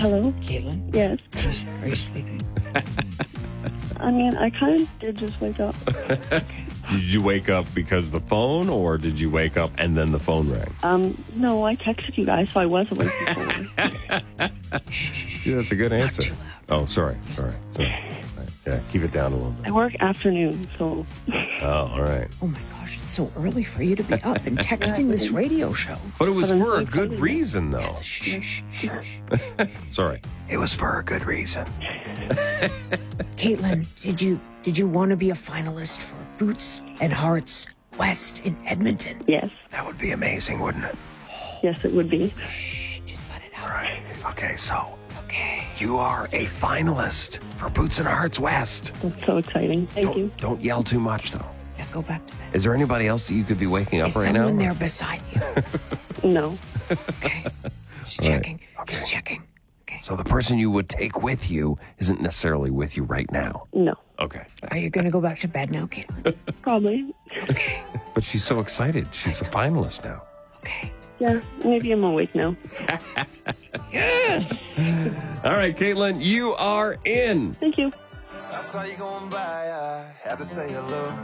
Hello? Caitlin? Yes. Are you sleeping? I mean, I kind of did just wake up. Okay. Did you wake up because of the phone, or did you wake up and then the phone rang? No, I texted you guys, so I was awake before. Yeah, that's a good answer. too Oh, sorry. Yeah, keep it down a little I bit. work afternoon, so Oh, all right. Oh my gosh, it's so early for you to be up and texting this radio show. But it was But I'm for so a good excited. reason, though. Shh, shh, shh, shh. Sorry. It was for a good reason. Caitlin, did you want to be a finalist for Boots and Hearts West in Edmonton? yes. That would be amazing, wouldn't it? Yes, it would be. Shh, just let it out. All right. Okay, so Okay. you are a finalist for Boots and Hearts West. That's so exciting. Thank you. Don't yell too much, though. Now go back to bed. Is there anybody else that you could be waking up Is right now? someone there beside you? No. Okay. Just All right. checking. Just checking. Okay. So the person you would take with you isn't necessarily with you right now. No. Okay. Are you going to go back to bed now, Caitlin? Probably. Okay. But she's so excited. She's a finalist now. Okay. Yeah, maybe I'm awake now. Yes! All right, Caitlin, you are in. Thank you. I saw you going by, I had to say hello.